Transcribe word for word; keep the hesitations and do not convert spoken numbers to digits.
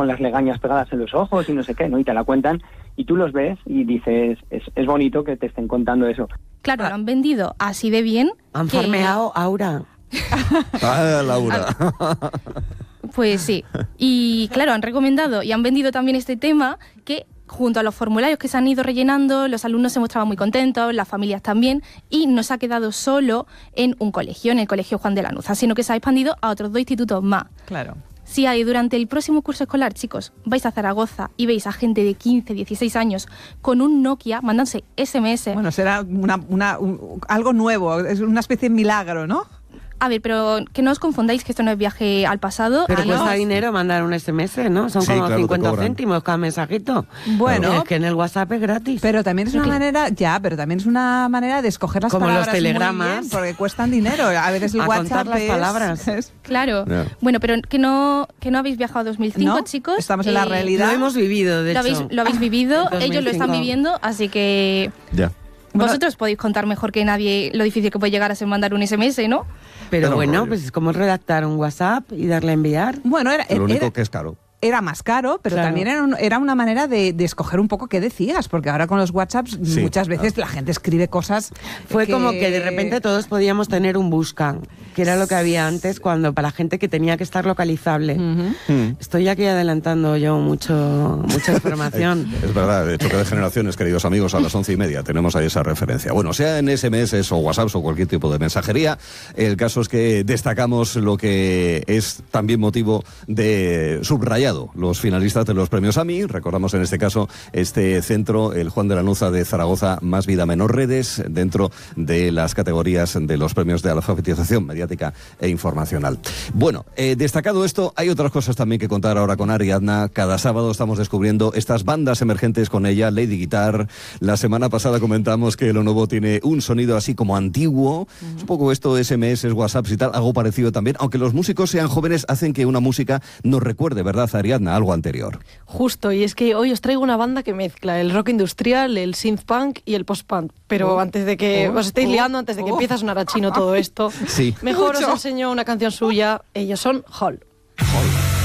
con las legañas pegadas en los ojos y no sé qué, ¿no? Y te la cuentan y tú los ves y dices, es, es bonito que te estén contando eso. Claro, lo han vendido así de bien. Han que... farmeado Aura. Ah, Laura. Pues sí. Y claro, han recomendado y han vendido también este tema que junto a los formularios que se han ido rellenando, los alumnos se mostraban muy contentos, las familias también, y no se ha quedado solo en un colegio, en el Colegio Juan de Lanuza, sino que se ha expandido a otros dos institutos más. Claro. Si hay durante el próximo curso escolar, chicos, vais a Zaragoza y veis a gente de quince, dieciséis años con un Nokia mandándose ese eme ese. Bueno, será una, una, un, algo nuevo, es una especie de milagro, ¿no? A ver, pero que no os confundáis que esto no es viaje al pasado. Pero ah, cuesta no. dinero mandar un ese eme ese, ¿no? Son Sí, como claro, cincuenta te cobran. céntimos cada mensajito. Bueno. Es que en el WhatsApp es gratis. Pero también es una manera, ya, pero también es una manera de escoger las Como los palabras muy telegramas. bien, porque cuestan dinero. A veces el A WhatsApp contar las es- palabras. es- Claro. Ya. Bueno, pero que no, que no habéis viajado a dos mil cinco, ¿No? chicos. Estamos en la realidad. Lo hemos vivido, de Lo hecho. habéis, lo habéis vivido, En ellos lo están dos mil cinco. viviendo, así que Ya. Bueno, vosotros podéis contar mejor que nadie lo difícil que puede llegar a ser mandar un ese eme ese, ¿no? Pero Pero bueno, rollo. pues es como redactar un WhatsApp y darle a enviar. Bueno, era, Lo único era, que es caro. era más caro, pero Claro. también era, un- era una manera de, de escoger un poco qué decías, porque ahora con los WhatsApps Sí. muchas veces la gente escribe cosas. Fue como que de repente todos podíamos tener un busca, que era lo que había antes cuando para gente que tenía que estar localizable. Ujú. Mm. Estoy aquí adelantando yo mucho mucha información. Es verdad, de choque de generaciones, queridos amigos, a las once y media tenemos ahí esa referencia. Bueno, sea en ese eme ese o WhatsApp o cualquier tipo de mensajería, el caso es que destacamos lo que es también motivo de subrayado, los finalistas de los premios A M I. Recordamos en este caso este centro, el Juan de Lanuza de Zaragoza, Más Vida Menos Redes, dentro de las categorías de los premios de alfabetización mediática e informacional. Bueno, eh, destacado esto, hay otras cosas también que contar ahora con Ariadna. Cada sábado estamos descubriendo estas bandas emergentes con ella, Lady Guitar. La semana pasada comentamos que lo nuevo tiene un sonido así como antiguo. Uh-huh. Un poco esto, ese eme ese, WhatsApps y tal, algo parecido también. Aunque los músicos sean jóvenes, hacen que una música nos recuerde, ¿verdad, Ariadna? Algo anterior. Justo, y es que hoy os traigo una banda que mezcla el rock industrial, el synth punk y el post-punk. Pero Oh, antes de que oh, os estéis oh, liando, antes de que oh. empiece a sonar a chino todo esto, Sí. mejor os Mucho. enseño una canción suya. Ellos son Hall.